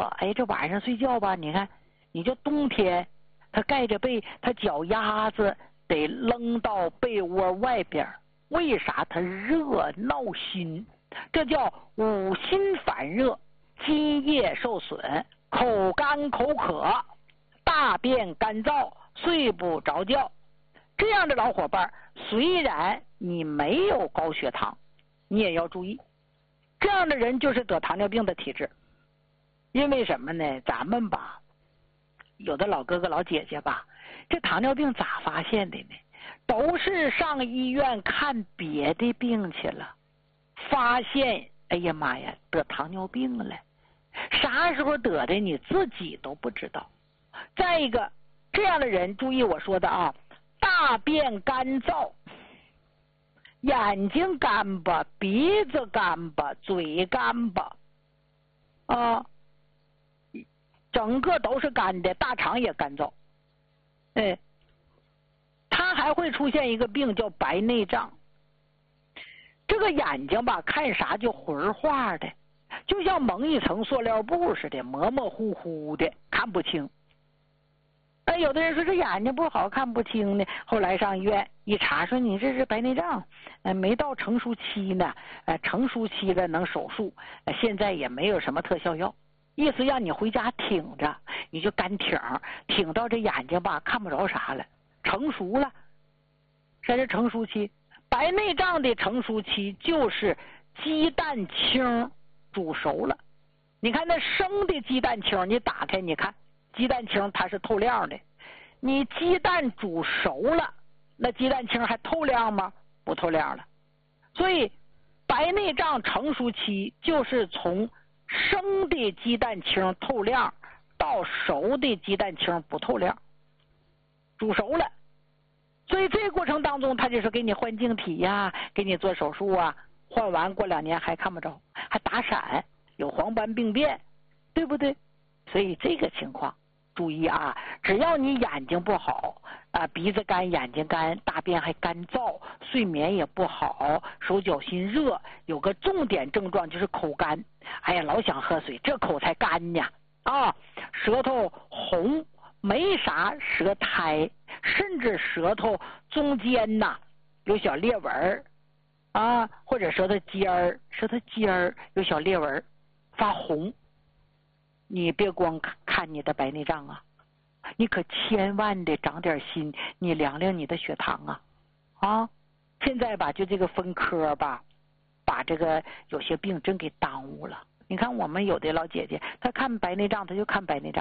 哎，这晚上睡觉吧，你看，你就冬天，他盖着被，他脚丫子得扔到被窝外边，为啥？他热闹心，这叫五心烦热，津液受损，口干口渴，大便干燥，睡不着觉。这样的老伙伴，虽然你没有高血糖，你也要注意，这样的人就是得糖尿病的体质。因为什么呢？咱们吧，有的老哥哥老姐姐吧，这糖尿病咋发现的呢？都是上医院看别的病去了，发现哎呀妈呀，得糖尿病了，啥时候得的你自己都不知道。再一个，这样的人注意我说的啊，大便干燥，眼睛干巴，鼻子干巴，嘴干巴啊，整个都是干的，大肠也干燥。哎，他还会出现一个病叫白内障。这个眼睛吧，看啥就浑化的，就像蒙一层塑料布似的，模模糊糊的，看不清。哎，有的人说这眼睛不好，看不清呢。后来上医院一查，说你这是白内障，没到成熟期呢，成熟期了能手术，现在也没有什么特效药，意思让你回家挺着，你就干挺到这眼睛吧看不着啥了，成熟了。这是成熟期，白内障的成熟期就是鸡蛋清煮熟了。你看那生的鸡蛋清，你打开你看。鸡蛋清它是透亮的，你鸡蛋煮熟了，那鸡蛋清还透亮吗？不透亮了。所以白内障成熟期就是从生的鸡蛋清透亮到熟的鸡蛋清不透亮，煮熟了。所以这个过程当中，他就是给你换晶体呀，给你做手术啊，换完过2年还看不着，还打闪，有黄斑病变，对不对？所以这个情况注意啊，只要你眼睛不好啊，鼻子干，眼睛干，大便还干燥，睡眠也不好，手脚心热，有个重点症状就是口干，哎呀，老想喝水，这口才干呢啊，舌头红，没啥舌苔，甚至舌头中间呐有小裂纹啊，或者舌头尖儿有小裂纹，发红。你别光看你的白内障啊，你可千万得长点心，你量量你的血糖啊！现在吧，就这个分科吧，把这个有些病真给耽误了。你看我们有的老姐姐，她看白内障，她就看白内障。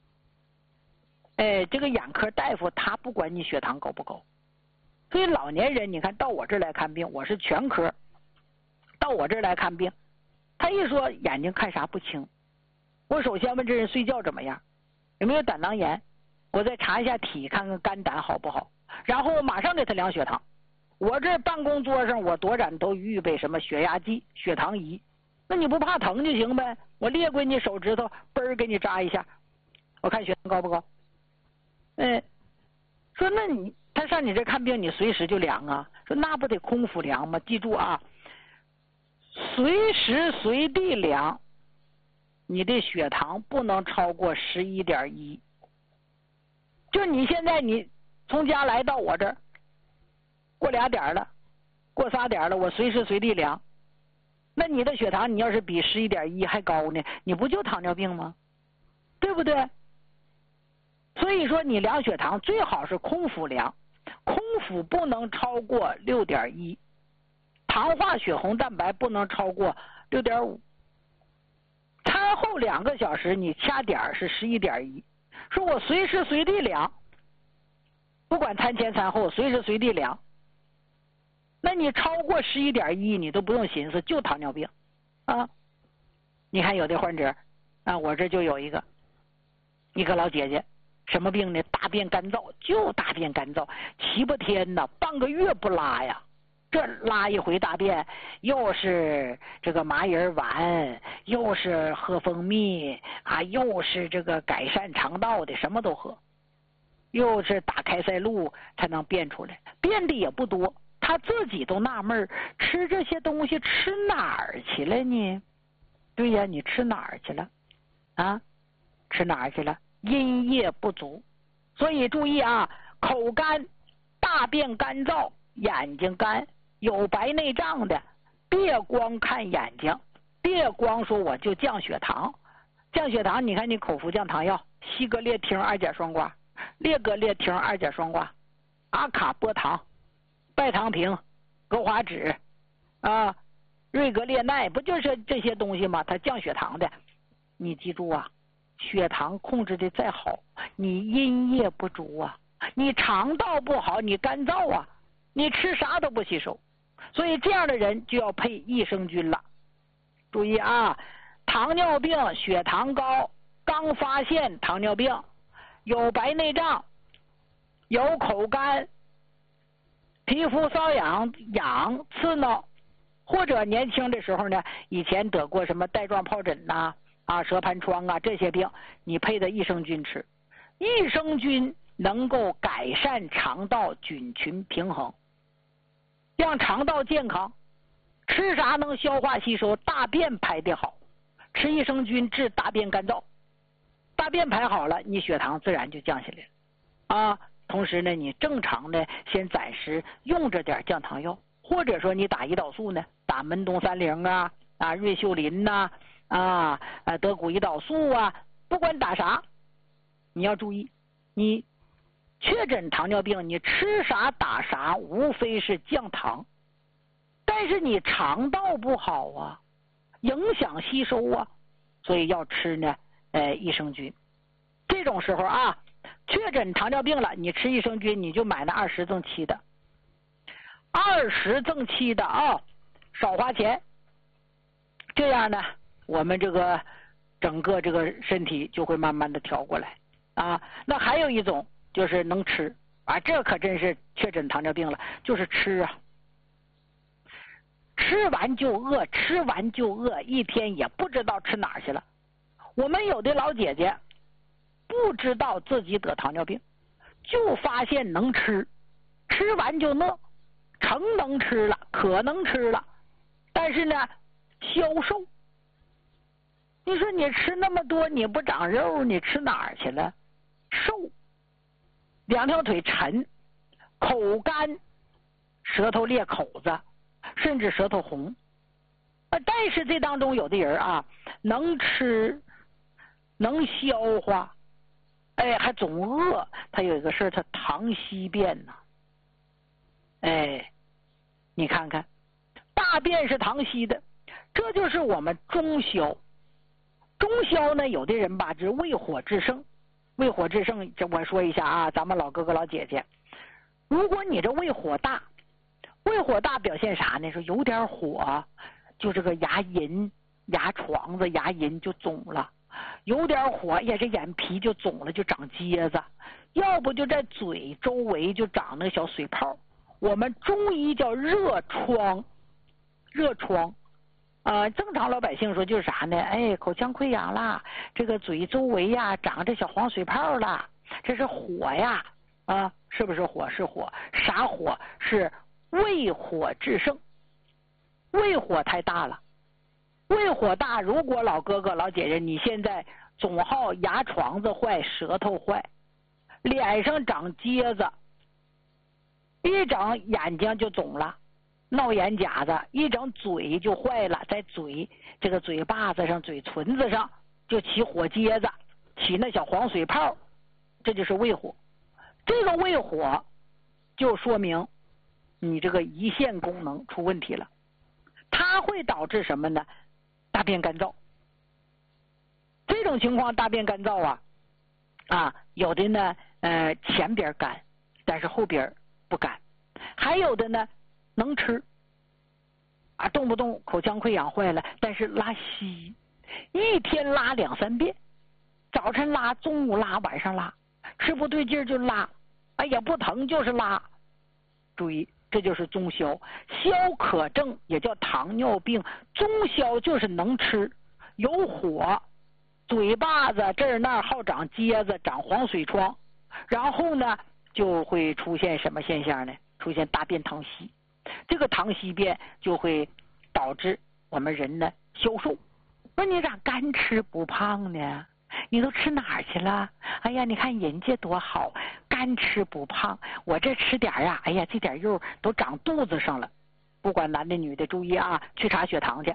哎，这个眼科大夫他不管你血糖高不高，所以老年人你看到我这儿来看病，我是全科，到我这儿来看病，他一说眼睛看啥不清。我首先问这人睡觉怎么样，有没有胆囊炎，我再查一下体，看看肝胆好不好，然后我马上给他量血糖。我这办公桌上我多展都预备什么血压计、血糖仪，那你不怕疼就行呗，我列过你手指头，嘣儿给你扎一下，我看血糖高不高。说那他上你这看病，你随时就量啊？说那不得空腹量吗？记住啊，随时随地量。你的血糖不能超过11.1，就你现在你从家来到我这儿，过2点了，过3点了，我随时随地量，那你的血糖你要是比11.1还高呢，你不就糖尿病吗？对不对？所以说你量血糖最好是空腹量，空腹不能超过6.1，糖化血红蛋白不能超过6.5。餐后2个小时你掐点是11.1，说我随时随地量，不管餐前餐后随时随地量，那你超过11.1你都不用寻思，就糖尿病啊！你看有的患者啊，我这就有一个老姐姐，什么病呢？大便干燥，就大便干燥，7、8天呢，半个月不拉呀。这拉一回大便，又是这个麻仁丸，又是喝蜂蜜啊，又是这个改善肠道的，什么都喝，又是打开塞露才能变出来，变的也不多。他自己都纳闷，吃这些东西吃哪儿去了呢？对呀，你吃哪儿去了啊？ 吃哪儿去了？阴液不足。所以注意啊，口干、大便干燥、眼睛干、有白内障的，别光看眼睛，别光说我就降血糖。降血糖，你看你口服降糖药，西格列汀2钾双胍、列格列汀2钾双胍、阿卡波糖、拜糖平、格华酯啊、瑞格列奈，不就是这些东西吗？它降血糖的。你记住啊，血糖控制的再好，你阴液不足啊，你肠道不好，你干燥啊，你吃啥都不吸收。所以这样的人就要配益生菌了。注意啊，糖尿病血糖高，刚发现糖尿病，有白内障，有口干，皮肤瘙痒刺挠，或者年轻的时候呢，以前得过什么带状疱疹呐、蛇盘疮啊这些病，你配的益生菌吃。益生菌能够改善肠道菌群平衡，让肠道健康，吃啥能消化吸收，大便排得好。吃益生菌治大便干燥，大便排好了，你血糖自然就降下来了啊。同时呢，你正常的先暂时用着点降糖药，或者说你打胰岛素呢，打门冬30啊、瑞秀林呐、德谷胰岛素啊，不管打啥，你要注意，你确诊糖尿病，你吃啥打啥，无非是降糖，但是你肠道不好啊，影响吸收啊，所以要吃呢益生菌。这种时候啊，确诊糖尿病了，你吃益生菌，你就买那20赠7的，20赠7的啊，少花钱。这样呢，我们这个整个这个身体就会慢慢的调过来啊。那还有一种就是能吃啊，这可真是确诊糖尿病了，就是吃啊。吃完就饿，吃完就饿，一天也不知道吃哪儿去了。我们有的老姐姐不知道自己得糖尿病，就发现能吃，吃完就饿，成能吃了，可能吃了，但是呢消瘦。你说你吃那么多你不长肉，你吃哪儿去了？瘦，两条腿沉，口干，舌头裂口子，甚至舌头红。但是这当中有的人啊，能吃，能消化，还总饿。他有一个事，他糖稀便呐。你看看，大便是糖稀的，这就是我们中消。中消呢，有的人吧，是胃火制胜。胃火制胜，这我说一下啊，咱们老哥哥老姐姐，如果你这胃火大，胃火大表现啥呢？说有点火，就这个牙龈、牙床子、牙龈就肿了；有点火，这眼皮就肿了，就长疖子；要不就在嘴周围就长那个小水泡。我们中医叫热疮，热疮。正常老百姓说就是啥呢？口腔溃疡啦，这个嘴周围呀长着小黄水泡啦，这是火呀。是不是火？是火。啥火？是胃火制胜。胃火太大了，胃火大，如果老哥哥老姐姐你现在总好牙床子坏，舌头坏，脸上长疖子，一长眼睛就肿了，闹眼夹子，一整嘴就坏了，在嘴这个嘴巴子上、嘴唇子上就起火疖子，起那小黄水泡，这就是胃火。这个胃火就说明你这个胰腺功能出问题了，它会导致什么呢？大便干燥。这种情况大便干燥有的呢前边干，但是后边不干；还有的呢能吃动不动口腔溃疡坏了，但是拉稀，一天拉2、3遍，早晨拉，中午拉，晚上拉，吃不对劲就拉，也不疼就是拉。注意，这就是中消。消渴症也叫糖尿病，中消就是能吃，有火，嘴巴子这儿那儿好长疖子，长黄水疮，然后呢就会出现什么现象呢？出现大便溏稀。这个溏稀便就会导致我们人呢消瘦。说你咋干吃不胖呢？ 你都吃哪儿去了？哎呀，你看人家多好，干吃不胖，我这吃点啊，哎呀，这点肉都长肚子上了。不管男的女的，注意啊，去查血糖去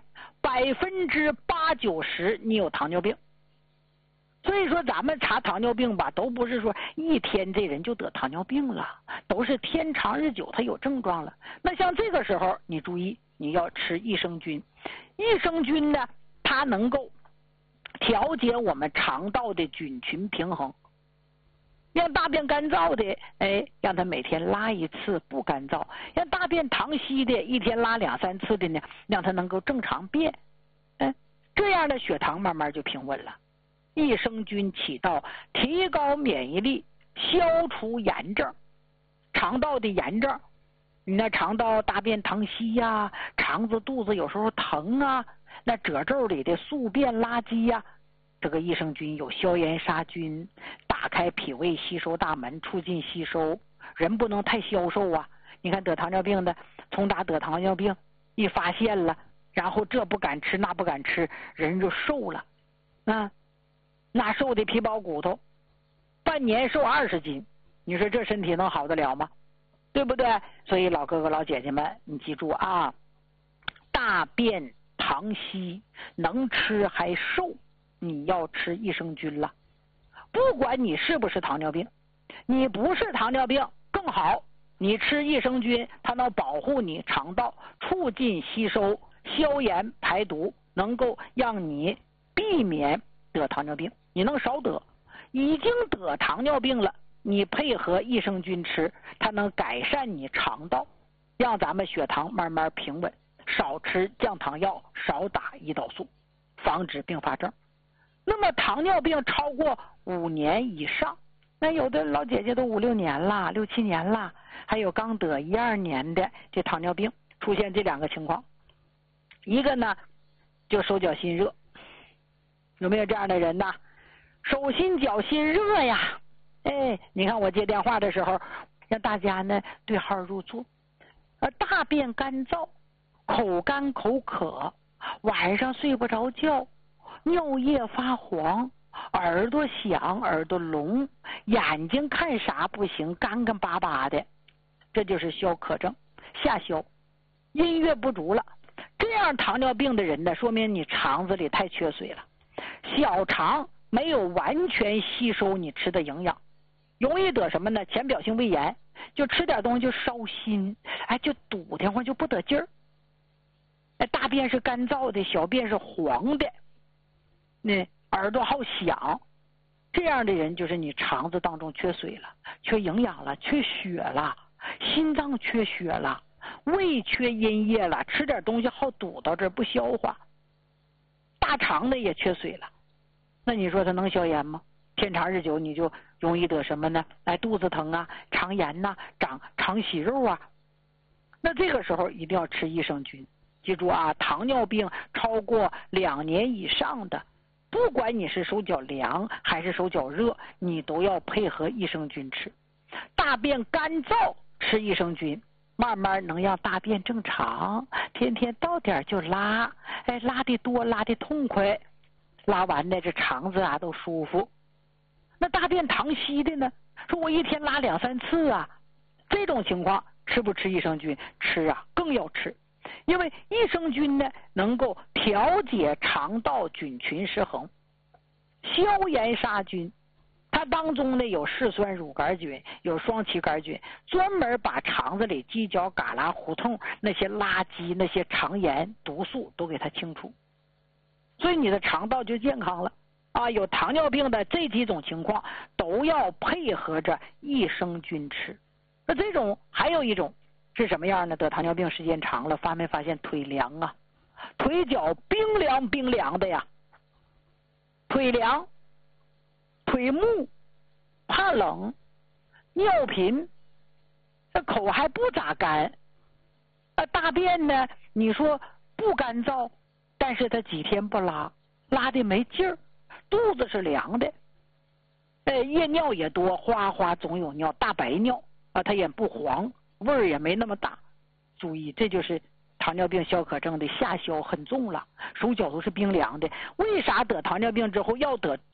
，80%、90%你有糖尿病。所以说咱们查糖尿病吧，都不是说一天这人就得糖尿病了，都是天长日久他有症状了。那像这个时候你注意，你要吃益生菌。益生菌呢，它能够调节我们肠道的菌群平衡，让大便干燥的，让它每天拉一次不干燥；让大便溏稀的，一天拉2、3次的呢，让它能够正常便。这样的血糖慢慢就平稳了。益生菌起到提高免疫力、消除炎症，肠道的炎症，你那肠道大便溏稀呀，肠子肚子有时候疼啊，那褶皱里的宿便垃圾呀，这个益生菌有消炎杀菌，打开脾胃吸收大门，促进吸收。人不能太消瘦啊！你看得糖尿病的，从打得糖尿病一发现了，然后这不敢吃那不敢吃，人就瘦了啊。那瘦的皮包骨头，半年瘦20斤，你说这身体能好得了吗？对不对？所以老哥哥老姐姐们，你记住啊，大便溏稀能吃还瘦，你要吃益生菌了。不管你是不是糖尿病，你不是糖尿病更好，你吃益生菌，它能保护你肠道，促进吸收，消炎排毒，能够让你避免得糖尿病，你能少得。已经得糖尿病了，你配合益生菌吃，它能改善你肠道，让咱们血糖慢慢平稳，少吃降糖药，少打胰岛素，防止并发症。那么糖尿病超过5年以上，那有的老姐姐都5、6年了，6、7年了，还有刚得1、2年的这糖尿病，出现这2个情况。一个呢就手脚心热，有没有这样的人呢？手心脚心热呀，你看我接电话的时候，让大家呢对号入座。大便干燥，口干口渴，晚上睡不着觉，尿液发黄，耳朵响，耳朵聋，眼睛看啥不行，干干巴巴的，这就是消渴症，下消，阴血不足了。这样糖尿病的人呢，说明你肠子里太缺水了，小肠没有完全吸收你吃的营养，容易得什么呢？浅表性胃炎，就吃点东西就烧心，就堵得慌，就不得劲儿。大便是干燥的，小便是黄的，那耳朵好响，这样的人就是你肠子当中缺水了，缺营养了，缺血了，心脏缺血了，胃缺阴液了，吃点东西好堵到这儿不消化，大肠的也缺水了。那你说它能消炎吗？天长日久你就容易得什么呢？肚子疼啊，肠炎呐，长肠息肉啊。那这个时候一定要吃益生菌。记住啊，糖尿病超过2年以上的，不管你是手脚凉还是手脚热，你都要配合益生菌吃。大便干燥吃益生菌，慢慢能让大便正常，天天到点就拉，拉的多，拉的痛快，拉完的这肠子啊都舒服。那大便溏稀的呢，说我一天拉2、3次啊，这种情况吃不吃益生菌？吃啊，更要吃。因为益生菌呢能够调节肠道菌群失衡，消炎杀菌。它当中呢有嗜酸乳杆菌，有双歧杆菌，专门把肠子里犄角旮旯胡同那些垃圾、那些肠炎毒素都给它清除，所以你的肠道就健康了啊。有糖尿病的这几种情况都要配合着益生菌吃。那这种还有一种是什么样呢？得糖尿病时间长了，发没发现腿凉啊？腿脚冰凉冰凉的呀，腿凉，腿木，怕冷，尿频，这口还不咋干，大便呢你说不干燥，但是他几天不拉，拉的没劲儿，肚子是凉的，夜尿也多，哗哗总有尿，大白尿啊，它也不黄，味儿也没那么大。注意，这就是糖尿病消渴症的下消很重了，手脚都是冰凉的。为啥得糖尿病之后要得皱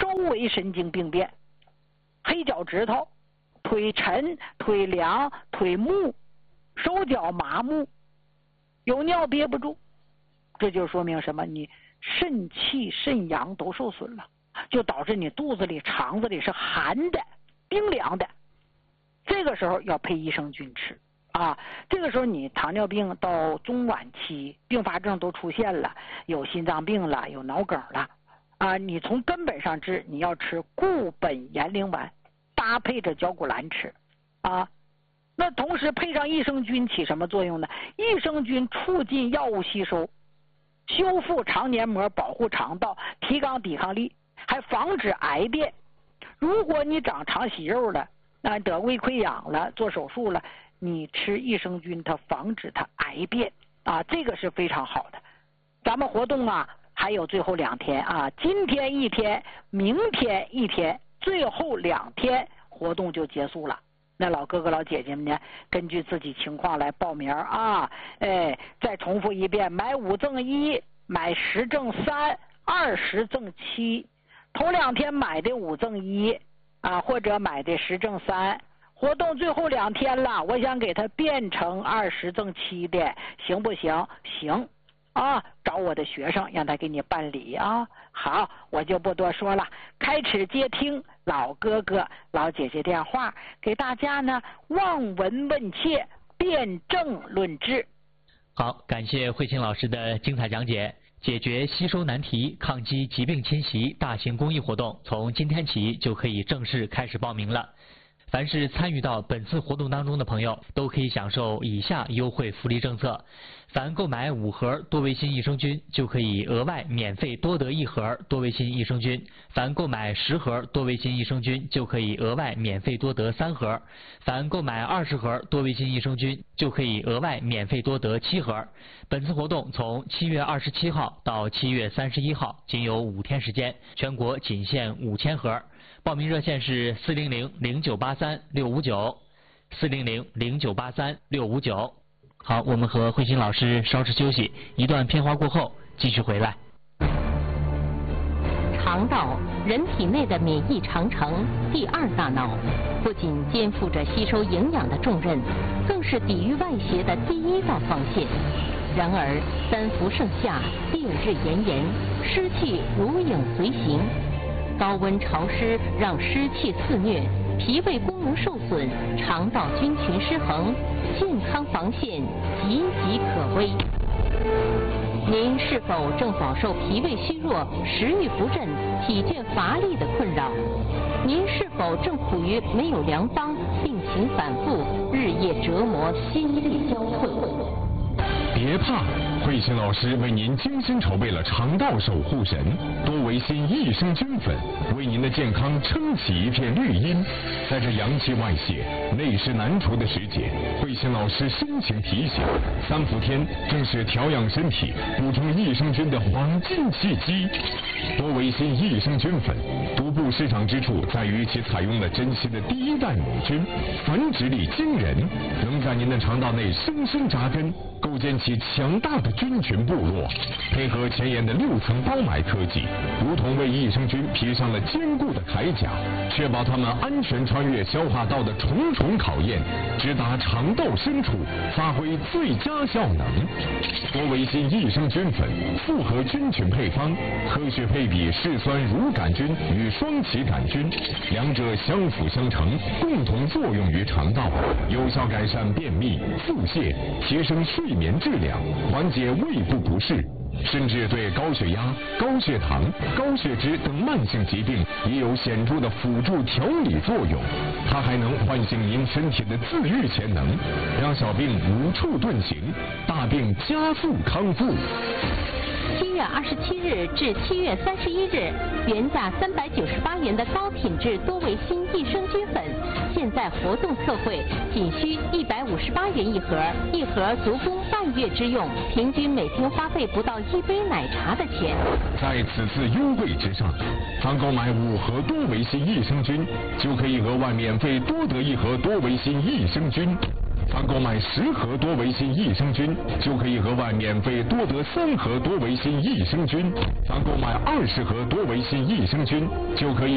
围神经病变，黑脚趾头、腿沉、腿凉、腿木、手脚麻木，有尿憋不住，这就说明什么？你肾气、肾阳都受损了，就导致你肚子里、肠子里是寒的、冰凉的。这个时候要配益生菌吃啊。这个时候你糖尿病到中晚期，并发症都出现了，有心脏病了，有脑梗了啊。你从根本上治，你要吃固本延龄丸，搭配着焦骨兰吃啊。那同时配上益生菌起什么作用呢？益生菌促进药物吸收，修复肠黏膜，保护肠道，提高抵抗力，还防止癌变。如果你长肠息肉了，得胃溃疡了，做手术了，你吃益生菌，它防止它癌变啊，这个是非常好的。咱们活动啊，还有最后2天啊，今天1天，明天1天，最后2天活动就结束了。那老哥哥老姐姐们呢，根据自己情况来报名啊。再重复一遍，买5赠1，买10赠3，20赠7。头2天买的5赠1。啊，或者买的10赠3，活动最后2天了，我想给它变成20赠7的，行不行？行啊，找我的学生让他给你办理啊。好，我就不多说了，开始接听老哥哥老姐姐电话，给大家呢望闻问切，辩证论治。 好，感谢慧清老师的精彩讲解。解决吸收难题、抗击疾病侵袭大型公益活动，从今天起就可以正式开始报名了。凡是参与到本次活动当中的朋友，都可以享受以下优惠福利政策：凡购买5盒多维新益生菌，就可以额外免费多得1盒多维新益生菌；凡购买10盒多维新益生菌，就可以额外免费多得3盒；凡购买20盒多维新益生菌，就可以额外免费多得7盒。本次活动从7月27号到7月31号，仅有5天时间，全国仅限5000盒。报名热线是400-0983-659，400-0983-659。好，我们和慧清老师稍事休息，一段片花过后继续回来。 肠道，人体内的免疫长城，第2大脑，不仅肩负着吸收营养的重任，更是抵御外邪的第1道防线。然而3伏盛夏，烈日炎炎，湿气如影随形。高温潮湿让湿气肆虐，脾胃功能受损，肠道菌群失衡，健康防线岌岌可危。您是否正饱受脾胃虚弱、食欲不振、体倦乏力的困扰？您是否正处于没有良方、病情反复、日夜折磨、心力交瘁？ 别怕，慧清老师为您精心筹备了肠道守护神多维新益生菌粉，为您的健康撑起一片绿荫。在这阳气外泄、内湿难除的时节，慧清老师深情提醒：3伏天正是调养身体、补充益生菌的黄金契机。多维新益生菌粉独步市场之处在于其采用了珍稀的第1代母菌，繁殖力惊人，能在您的肠道内深深扎根，构建起强大的菌群部落。配合前沿的6层包埋科技，如同为益生菌披上了坚固的铠甲，确保它们安全穿越消化道的重重考验，直达肠道深处，发挥最佳效能。多维新益生菌粉复合菌群配方，科学配比嗜酸乳杆菌与双歧杆菌，两者相辅相成，共同作用于肠道，有效改善便秘、腹泻，提升睡眠质量，缓解胃部不适，甚至对高血压、高血糖、高血脂等慢性疾病也有显著的辅助调理作用。它还能唤醒您身体的自愈潜能，让小病无处遁形，大病加速康复。 7月27日至7月31日，原价398元的高品质多维新益生菌粉，现在活动特惠，仅需158元一盒，一盒足供半月之用，平均每天花费不到1杯奶茶的钱。 在此次优惠之上，凡购买5盒多维新益生菌，就可以额外免费多得1盒多维新益生菌。 凡购买10盒多维新益生菌，就可以额外免费多得3盒多维新益生菌；凡购买20盒多维新益生菌，就可以